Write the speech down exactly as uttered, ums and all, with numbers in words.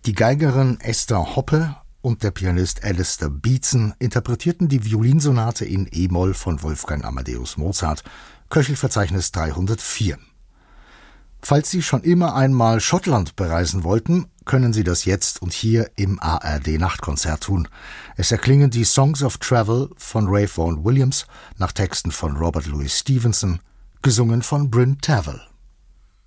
Die Geigerin Esther Hoppe und der Pianist Alistair Beatson interpretierten die Violinsonate in E-Moll von Wolfgang Amadeus Mozart, Köchelverzeichnis dreihundertvier. Falls Sie schon immer einmal Schottland bereisen wollten, können Sie das jetzt und hier im A R D-Nachtkonzert tun. Es erklingen die Songs of Travel von Ralph Vaughan Williams nach Texten von Robert Louis Stevenson, gesungen von Bryn Terfel.